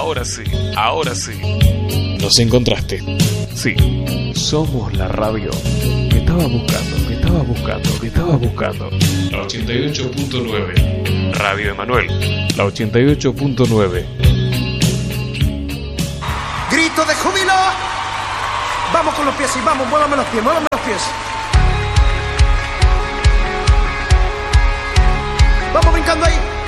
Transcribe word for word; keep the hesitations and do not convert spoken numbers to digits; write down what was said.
Ahora sí, ahora sí. Nos encontraste. Sí, somos la radio que estabas buscando, que estabas buscando, que estabas buscando. La ochenta y ocho punto nueve. Radio Emanuel, la ochenta y ocho punto nueve. ¡Grito de júbilo! Vamos con los pies, sí, vamos, muévame los pies, muévame los pies. Vamos brincando ahí.